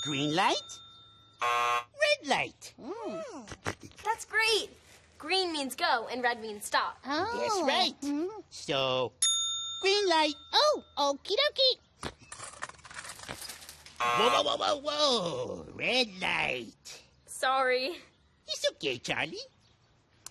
Green light, red light. That's great. Green means go and red means stop. Oh. That's right. So, green light. Oh, okie dokie. Whoa, whoa, whoa, whoa, whoa. Red light. Sorry. It's okay, Charlie.